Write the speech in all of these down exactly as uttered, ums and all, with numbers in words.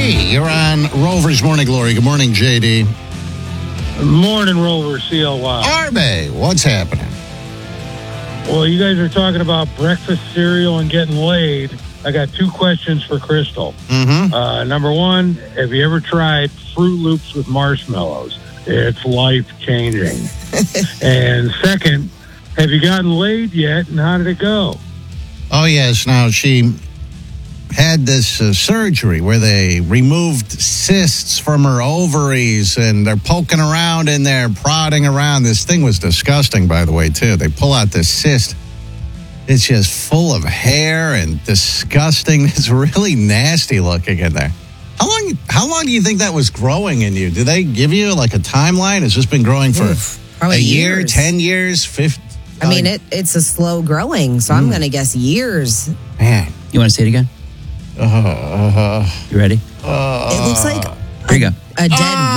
Hey, you're on Rover's Morning Glory. Good morning, J D. Good morning, Rover, C L Y. Arby, what's happening? Well, you guys are talking about breakfast cereal and getting laid. I got two questions for Crystal. Mm-hmm. Uh, number one, have you ever tried Fruit Loops with marshmallows? It's life-changing. And second, have you gotten laid yet, and how did it go? Oh, yes. Now, she had this uh, surgery where they removed cysts from her ovaries, and they're poking around in there, prodding around. This thing was disgusting, by the way, too. They pull out this cyst. It's just full of hair and disgusting. It's really nasty looking in there. How long How long do you think that was growing in you? Do they give you like a timeline? Has this been growing for Oof, probably a year, years. ten years, fifty? I mean, it, it's a slow growing, so I'm going to guess years. Man. You want to say it again? Uh, uh, You ready? uh, It looks like Here you go. a dead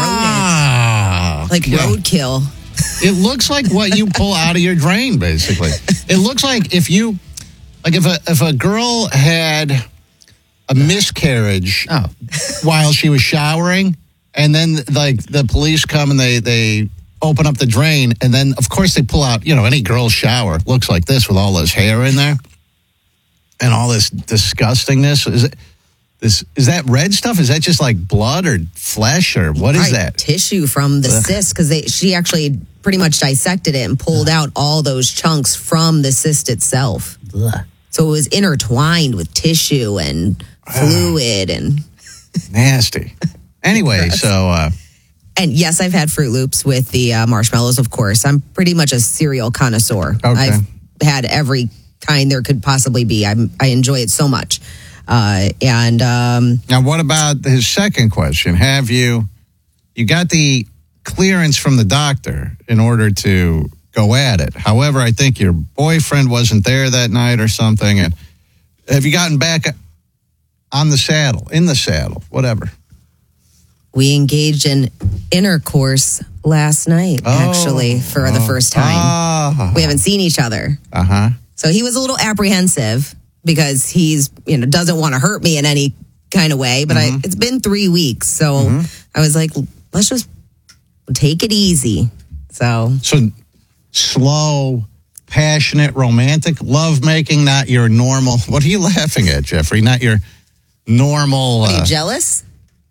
ah, rodent, like yeah. roadkill. It looks like what you pull out of your drain, basically. It looks like if you, like if a if a girl had a miscarriage Oh. while she was showering, and then like the police come and they they open up the drain, and then of course they pull out, you know, any girl's shower looks like this with all this hair in there and all this disgustingness. Is it? Is, is that red stuff? Is that just like blood or flesh or what is Right, that? tissue from the Ugh. cyst, because she actually pretty much dissected it and pulled out all those chunks from the cyst itself. Ugh. So it was intertwined with tissue and fluid and Nasty. Anyway, so uh, and yes, I've had Fruit Loops with the uh, marshmallows. Of course, I'm pretty much a cereal connoisseur. Okay. I've had every kind there could possibly be. I'm, I enjoy it so much. Uh, and um, now what about his second question? Have you you got the clearance from the doctor in order to go at it? However, I think your boyfriend wasn't there that night or something. And have you gotten back on the saddle, in the saddle, whatever? we engaged in intercourse last night, Oh, actually, for oh, the first time. Ah, We haven't seen each other. uh-huh. So he was a little apprehensive because he's, you know, doesn't want to hurt me in any kind of way. But Mm-hmm. I, it's been three weeks. So I was like, let's just take it easy. So So slow, passionate, romantic lovemaking, not your normal. What are you laughing at, Jeffrey? Not your normal. are you Uh, jealous?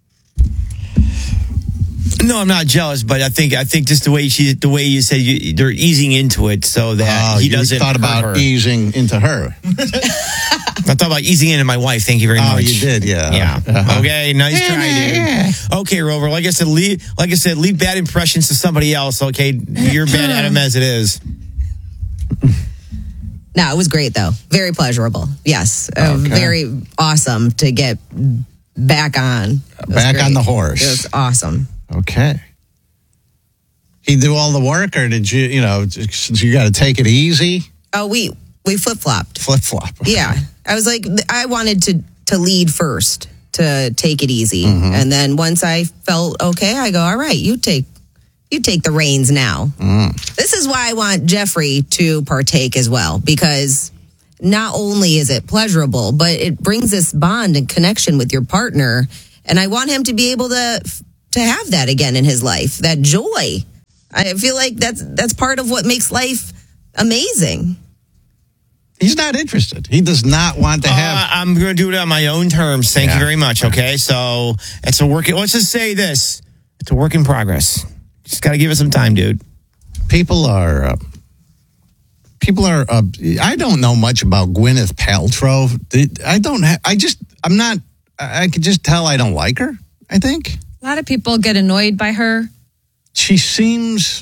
No, I'm not jealous, but I think I think just the way she, the way you said you, they're easing into it so that oh, he you doesn't thought hurt about her. easing into her. I thought about easing into my wife. Thank you very Oh, much. you did, yeah. Yeah. Uh-huh. Okay. Nice Yeah, try, yeah, dude. Okay, Rover. Like I said, leave. Like I said, leave bad impressions to somebody else. Okay, you're bad at them as it is. No, it was great, though. Very pleasurable. Yes. Uh, Okay. very awesome to get back on. It was Back on great. the horse. It was awesome. Okay. He do all the work, or did you, you know, since you got to take it easy, Oh, we, we flip-flopped. flip flop? Yeah. I was like, I wanted to, to lead first, to take it easy. Mm-hmm. And then once I felt okay, I go, all right, you take you take the reins now. Mm. This is why I want Jeffrey to partake as well, because not only is it pleasurable, but it brings this bond and connection with your partner. And I want him to be able to to have that again in his life, that joy. I feel like that's that's part of what makes life amazing. He's not interested. He does not want to have. Uh, I'm going to do it on my own terms. Thank Yeah. you very much. Okay, so it's a work. Let's just say this: it's a work in progress. Just got to give it some time, dude. people are. Uh, people are. Uh, I don't know much about Gwyneth Paltrow. I don't. Ha- I just. I'm not. I, I could just tell I don't like her. I think A lot of people get annoyed by her. she seems.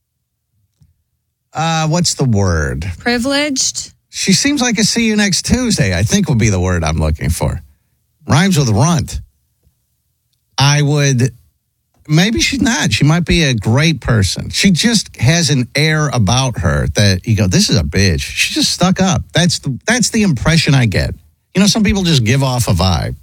Uh, what's the word? Privileged. She seems like a see you next Tuesday, I think would be the word I'm looking for. Rhymes with runt. I would, maybe she's not. She might be a great person. She just has an air about her that you go, this is a bitch. She's just stuck up. That's the, that's the impression I get. You know, some people just give off a vibe.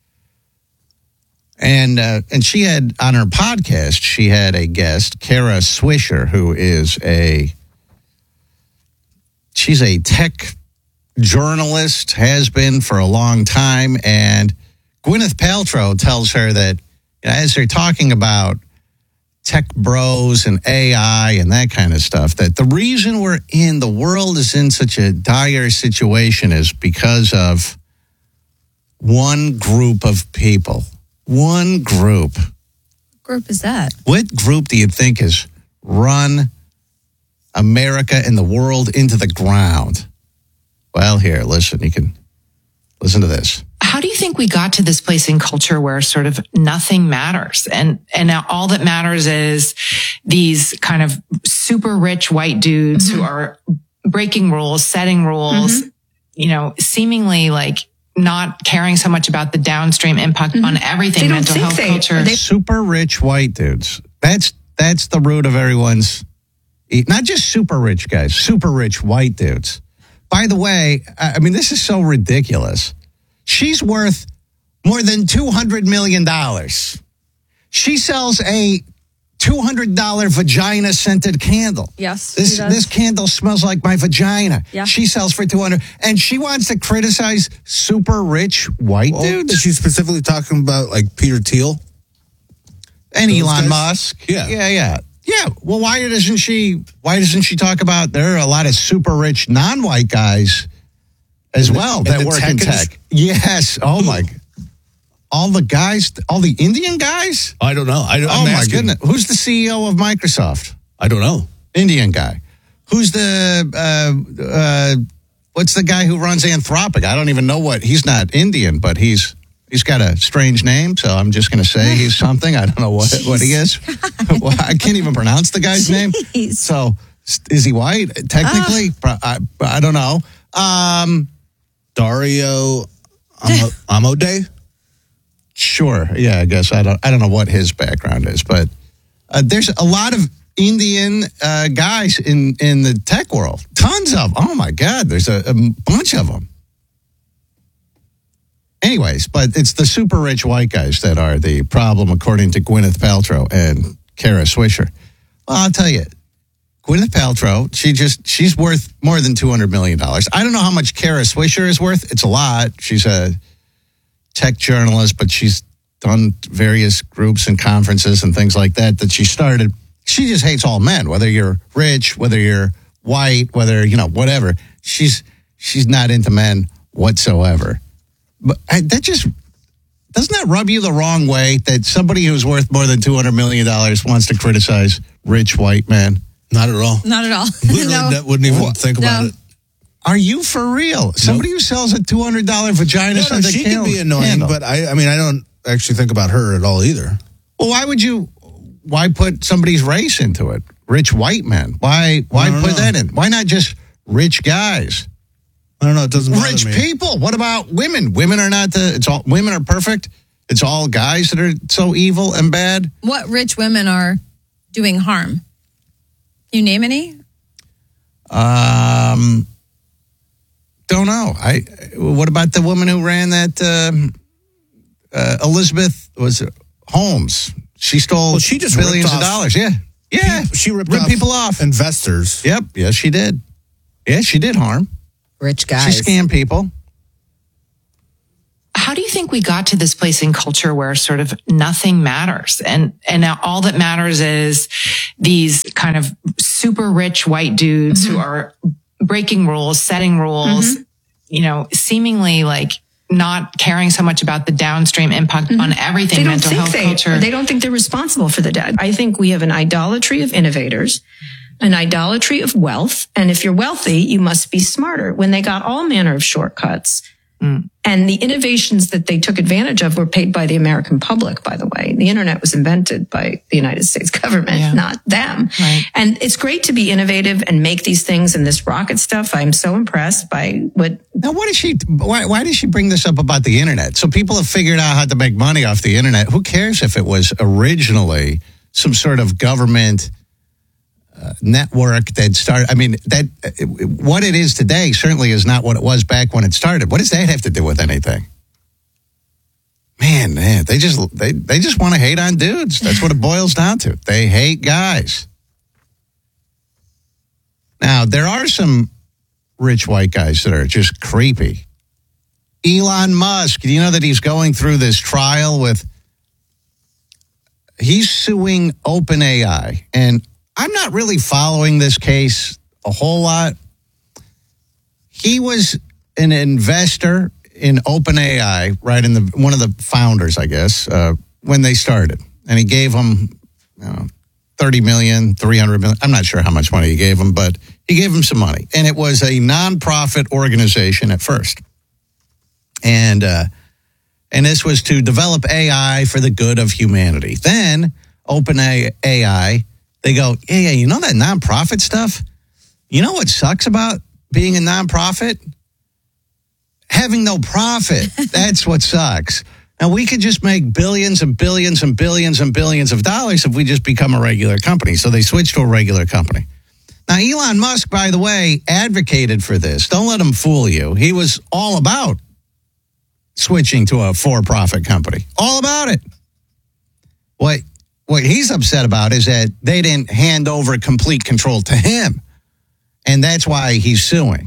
And uh, and she had, on her podcast, she had a guest, Kara Swisher, who is a, she's a tech journalist, has been for a long time, and Gwyneth Paltrow tells her that as they're talking about tech bros and A I and that kind of stuff, that the reason we're in, the world is in such a dire situation is because of one group of people. One group. What group is that? What group do you think has run America and the world into the ground? Well, here, listen, you can listen to this. How do you think we got to this place in culture where sort of nothing matters? And, and now all that matters is these kind of super rich white dudes mm-hmm. who are breaking rules, setting rules, mm-hmm. you know, seemingly like not caring so much about the downstream impact mm-hmm. on everything, mental health, they, culture. They, super rich white dudes. That's, that's the root of everyone's, not just super rich guys, super rich white dudes. By the way, I mean, this is so ridiculous. She's worth more than two hundred million dollars. She sells a two hundred dollars vagina scented candle. Yes. This this candle smells like my vagina. Yeah. She sells for two hundred dollars. And she wants to criticize super rich white well, dudes. Is she specifically talking about like Peter Thiel? And Those Elon guys? Musk. Yeah. Yeah, yeah. Yeah. Well, why doesn't she why doesn't she talk about there are a lot of super rich non-white guys as in well the, that in work tech in tech? Yes. Oh my. All the guys, all the Indian guys? I don't know. I don't, oh I'm my asking. goodness. Who's the C E O of Microsoft? I don't know. Indian guy. Who's the uh, uh, what's the guy who runs Anthropic? I don't even know what. He's not Indian, but he's he's got a strange name, so I'm just going to say he's something. I don't know what what he is. Well, I can't even pronounce the guy's name. So is he white? Technically, uh. I, I don't know. Um, Dario Amo, Amodei? Sure. Yeah, I guess I don't. I don't know what his background is, but uh, there's a lot of Indian uh, guys in in the tech world. Tons of. Oh my God, there's a, a bunch of them. Anyways, but it's the super rich white guys that are the problem, according to Gwyneth Paltrow and Kara Swisher. Well, I'll tell you, Gwyneth Paltrow, she just she's worth more than two hundred million dollars. I don't know how much Kara Swisher is worth. It's a lot. She's a tech journalist, but she's done various groups and conferences and things like that that she started. She just hates all men, whether you're rich, whether you're white, whether, you know, whatever. She's she's not into men whatsoever. But I, that just, doesn't that rub you the wrong way that somebody who's worth more than two hundred million dollars wants to criticize rich white men? Not at all. Not at all. Literally, No. that wouldn't even What? think about No. it. Are you for real? Somebody who sells a two hundred dollars vagina No, no, scented she candle- can be annoying, candle. but I, I mean, I don't actually think about her at all either. Well, why would you? Why put somebody's race into it? Rich white men. Why? Why I don't put know. that in? Why not just rich guys? I don't know. It doesn't bother Rich me. people. What about women? Women are not the. It's all women are perfect. It's all guys that are so evil and bad. What rich women are doing harm? Can you name any? Um, don't know. I. What about the woman who ran that? Um, uh, Elizabeth was it Holmes. She stole Well, she just billions ripped of off- dollars. Yeah, yeah. She, she ripped, ripped off people off. investors. Yep. Yes, she did. Yeah, she did harm. Rich guys. She scammed people. How do you think we got to this place in culture where sort of nothing matters? And, and now all that matters is these kind of super rich white dudes Mm-hmm. who are breaking rules, setting rules, Mm-hmm. you know, seemingly like not caring so much about the downstream impact Mm-hmm. on everything, They don't mental think health, they, culture. they don't think they're responsible for the dead. I think we have an idolatry of innovators, an idolatry of wealth. And if you're wealthy, you must be smarter. When they got all manner of shortcuts, Mm. and the innovations that they took advantage of were paid by the American public, by the way. The internet was invented by the United States government, Yeah. not them. Right. And it's great to be innovative and make these things and this rocket stuff. I'm so impressed by what Now, what is she? Why, why did she bring this up about the internet? So people have figured out how to make money off the internet. Who cares if it was originally some sort of government uh, network that started? I mean, that uh, what it is today certainly is not what it was back when it started. What does that have to do with anything? Man, man, they just they they just want to hate on dudes. That's what it boils down to. They hate guys. Now, there are some rich white guys that are just creepy. Elon Musk, do you know that he's going through this trial with, he's suing OpenAI. And I'm not really following this case a whole lot. He was an investor in OpenAI, right, in the one of the founders, I guess, uh, when they started. And he gave them you know, thirty million dollars, three hundred million dollars. I'm not sure how much money he gave them, but he gave them some money. And it was a nonprofit organization at first. And uh, and this was to develop A I for the good of humanity. Then OpenAI, they go, yeah, yeah, you know that nonprofit stuff? You know what sucks about being a nonprofit? Having no profit. That's what sucks. Now, we could just make billions and billions and billions and billions of dollars if we just become a regular company. So they switched to a regular company. Now, Elon Musk, by the way, advocated for this. Don't let him fool you. He was all about switching to a for-profit company. All about it. What, what he's upset about is that they didn't hand over complete control to him. And that's why he's suing.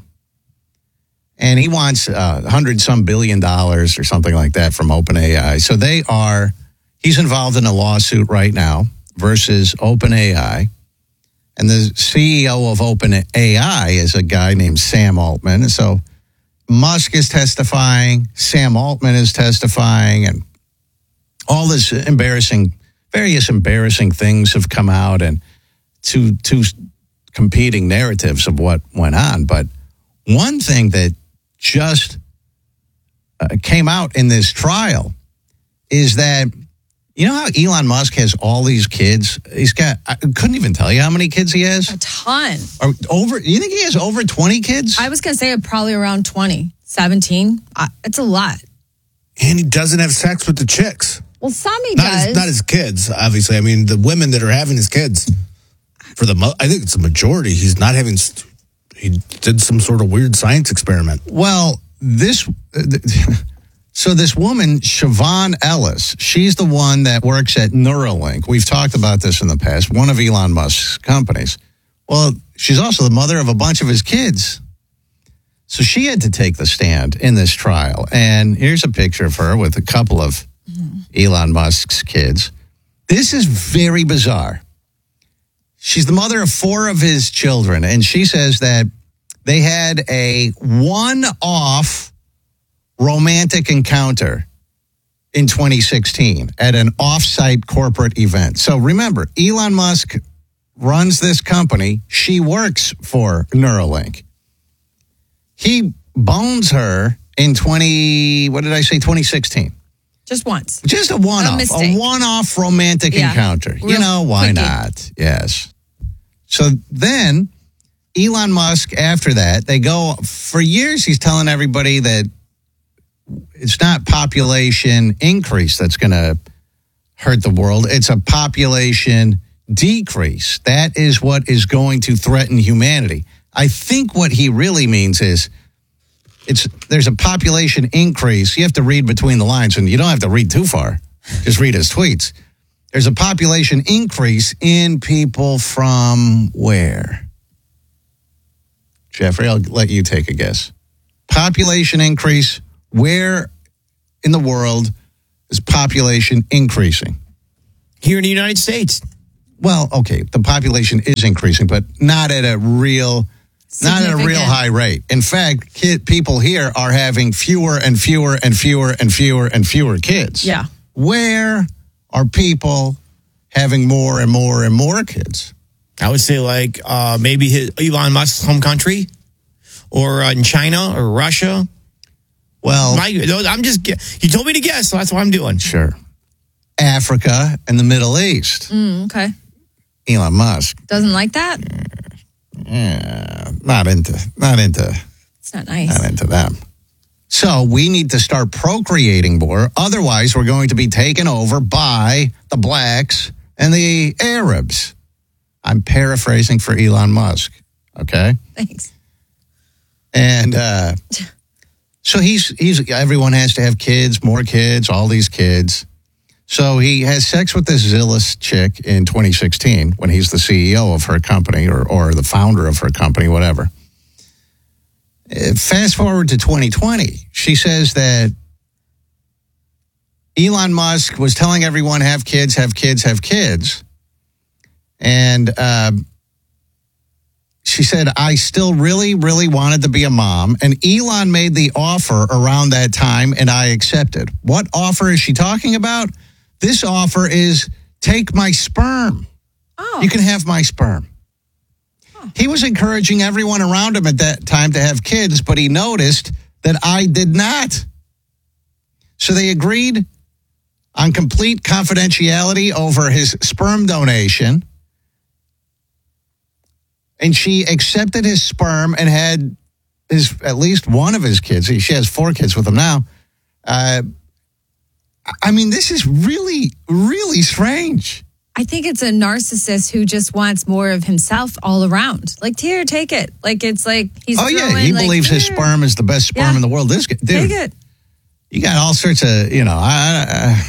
And he wants uh, one hundred some billion dollars or something like that from OpenAI. So they are, he's involved in a lawsuit right now versus OpenAI. And the C E O of OpenAI is a guy named Sam Altman. And so Musk is testifying, Sam Altman is testifying, and all this embarrassing, various embarrassing things have come out, and two, two competing narratives of what went on. But one thing that just uh, came out in this trial is that, you know how Elon Musk has all these kids? He's got, I couldn't even tell you how many kids he has. A ton. Or over, you think he has over twenty kids? I was going to say probably around twenty, seventeen. Uh, it's a lot. And he doesn't have sex with the chicks. Well, some he Not does. his, not his kids, obviously. I mean, the women that are having his kids, for the mo- I think it's a majority. He's not having, st- he did some sort of weird science experiment. Well, this, so this woman, Siobhan Ellis, she's the one that works at Neuralink. We've talked about this in the past, one of Elon Musk's companies. Well, she's also the mother of a bunch of his kids. So she had to take the stand in this trial. And here's a picture of her with a couple of mm-hmm. Elon Musk's kids. This is very bizarre. She's the mother of four of his children, and she says that they had a one-off romantic encounter in twenty sixteen at an off-site corporate event. So remember, Elon Musk runs this company. She works for Neuralink. He bones her in twenty, what did I say, twenty sixteen. Just once. Just a one-off, a, a one-off romantic yeah. encounter. Real you know, why quickie. Not? Yes. So then Elon Musk, after that, they go, for years he's telling everybody that it's not population increase that's going to hurt the world. It's a population decrease. That is what is going to threaten humanity. I think what he really means is it's there's a population increase. You have to read between the lines, and you don't have to read too far. Just read his tweets. There's a population increase in people from where? Jeffrey, I'll let you take a guess. Population increase, where in the world is population increasing? Here in the United States. Well, okay, the population is increasing, but not at a real, not at a real high rate. In fact, kid, people here are having fewer and fewer and fewer and fewer and fewer kids. Yeah. Where are people having more and more and more kids? I would say like uh, maybe his, Elon Musk's home country, or uh, in China or Russia. Well, My, I'm just, you told me to guess, so that's what I'm doing. Sure. Africa and the Middle East. Mm, okay. Elon Musk. Doesn't like that? Yeah, not into, not into. It's not nice. Not into them. So we need to start procreating more. Otherwise, we're going to be taken over by the blacks and the Arabs. I'm paraphrasing for Elon Musk. Okay. Thanks. And uh, so he's he's everyone has to have kids, more kids, all these kids. So he has sex with this Zillis chick in twenty sixteen when he's the C E O of her company or or the founder of her company, whatever. Uh, Fast forward to twenty twenty. She says that Elon Musk was telling everyone, have kids, have kids, have kids. And uh, she said, I still really, really wanted to be a mom. And Elon made the offer around that time, and I accepted. What offer is she talking about? This offer is take my sperm. Oh. You can have my sperm. Huh. He was encouraging everyone around him at that time to have kids, but he noticed that I did not. So they agreed on complete confidentiality over his sperm donation. And she accepted his sperm and had his at least one of his kids. She has four kids with him now. Uh, I mean, this is really, really strange. I think it's a narcissist who just wants more of himself all around. Like, here, take it. Like, it's like he's Oh, yeah. throwing, He like, believes his here. sperm is the best sperm Yeah. in the world. This guy- dude, Take it. you got all sorts of, you know, I, I,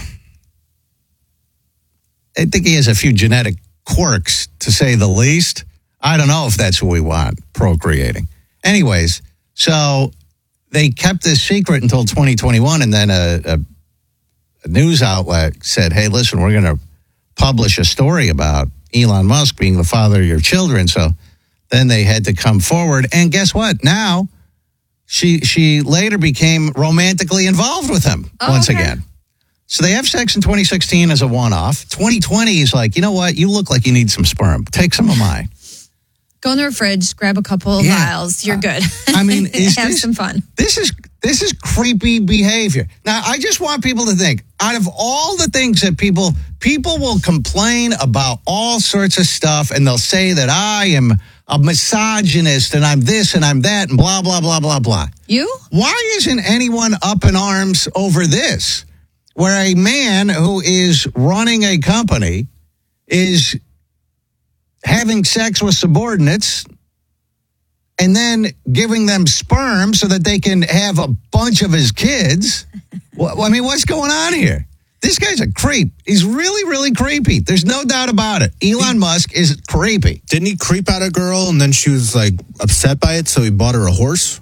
I think he has a few genetic quirks, to say the least. I don't know if that's what we want, procreating. Anyways, so they kept this secret until twenty twenty-one, and then a, a, a news outlet said, hey, listen, we're going to publish a story about Elon Musk being the father of your children. So then they had to come forward. And guess what? Now she she later became romantically involved with him Oh, once okay. again. So they have sex in twenty sixteen as a one-off. twenty twenty is like, you know what? You look like you need some sperm. Take some of mine. Go in the fridge, grab a couple of Yeah. vials. You're good. I mean, is have this- some fun. This is this is creepy behavior. Now, I just want people to think, out of all the things that people people will complain about all sorts of stuff, and they'll say that I am a misogynist and I'm this and I'm that and blah, blah, blah, blah, blah. You? Why isn't anyone up in arms over this? Where a man who is running a company is having sex with subordinates and then giving them sperm so that they can have a bunch of his kids. Well, I mean, what's going on here? This guy's a creep. He's really, really creepy. There's no doubt about it. Elon Musk is creepy. Didn't he creep out a girl and then she was like upset by it, so he bought her a horse?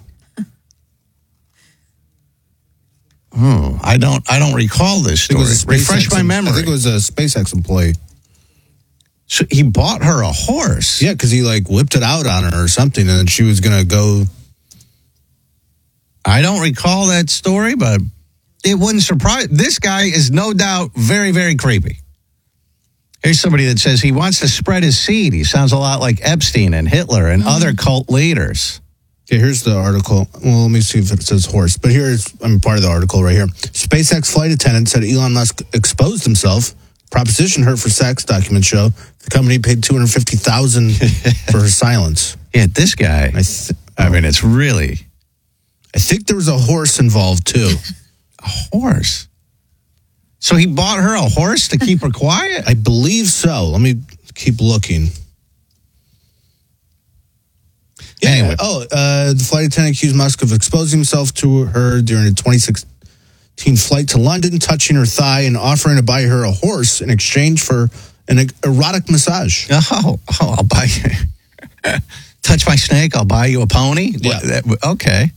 Hmm. I don't. I don't recall this I think story. it was a Refresh SpaceX my em- memory. I think it was a SpaceX employee. So he bought her a horse. Yeah, because he like whipped it out on her or something, and then she was gonna go. I don't recall that story, but it wouldn't surprise. This guy is no doubt very, very creepy. Here's somebody that says he wants to spread his seed. He sounds a lot like Epstein and Hitler and other cult leaders. Okay, here's the article. Well, let me see if it says horse. But here's I'm part of the article right here. SpaceX flight attendant said Elon Musk exposed himself. Proposition her for sex. Documents show the company paid two hundred fifty thousand for her silence. Yeah, this guy. I, th- I mean, it's really I think there was a horse involved too. a horse. So he bought her a horse to keep her quiet? I believe so. Let me keep looking. Yeah. Anyway. Oh, uh, the flight attendant accused Musk of exposing himself to her during a twenty sixteen flight to London, touching her thigh and offering to buy her a horse in exchange for an erotic massage. Oh, oh I'll buy you. Touch my snake, I'll buy you a pony? Yeah. What- that- okay.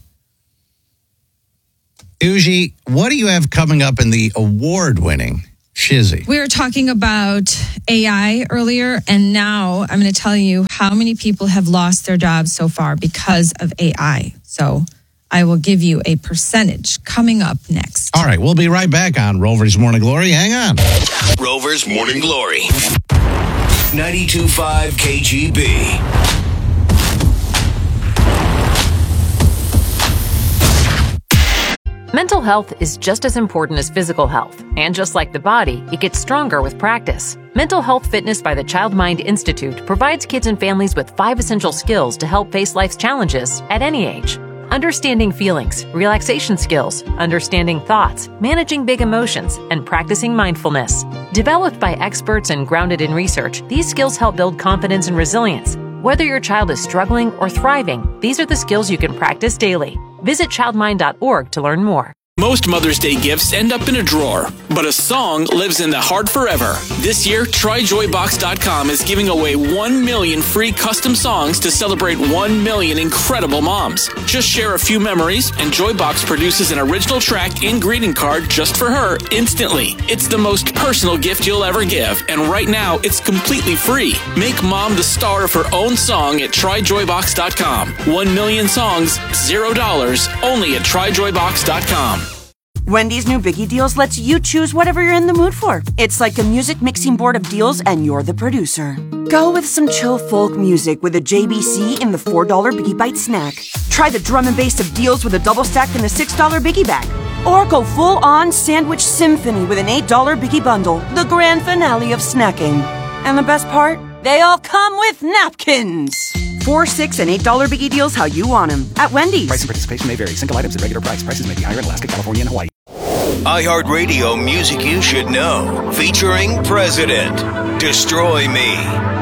Uji, what do you have coming up in the award-winning Shizzy? We were talking about A I earlier, and now I'm going to tell you how many people have lost their jobs so far because of A I. So I will give you a percentage coming up next. All right, we'll be right back on Rover's Morning Glory. Hang on. Rover's Morning Glory. ninety-two point five K G B. Mental health is just as important as physical health, and just like the body, it gets stronger with practice. Mental Health Fitness by the Child Mind Institute provides kids and families with five essential skills to help face life's challenges at any age. Understanding feelings, relaxation skills, understanding thoughts, managing big emotions, and practicing mindfulness. Developed by experts and grounded in research, these skills help build confidence and resilience. Whether your child is struggling or thriving, these are the skills you can practice daily. Visit child mind dot org to learn more. Most Mother's Day gifts end up in a drawer, but a song lives in the heart forever. This year, try joy box dot com is giving away one million free custom songs to celebrate one million incredible moms. Just share a few memories, and Joybox produces an original track and greeting card just for her instantly. It's the most personal gift you'll ever give, and right now, it's completely free. Make mom the star of her own song at try joy box dot com. One million songs, zero dollars, only at try joy box dot com. Wendy's new Biggie Deals lets you choose whatever you're in the mood for. It's like a music mixing board of deals, and you're the producer. Go with some chill folk music with a J B C in the four dollar Biggie Bite snack. Try the drum and bass of deals with a double stack in the six dollar Biggie Bag. Or go full-on sandwich symphony with an eight dollar Biggie Bundle, the grand finale of snacking. And the best part? They all come with napkins. Four, six, and eight dollar Biggie Deals how you want them at Wendy's. Price and participation may vary. Single items at regular price. Prices may be higher in Alaska, California, and Hawaii. iHeartRadio Music You Should Know, featuring President. Destroy Me.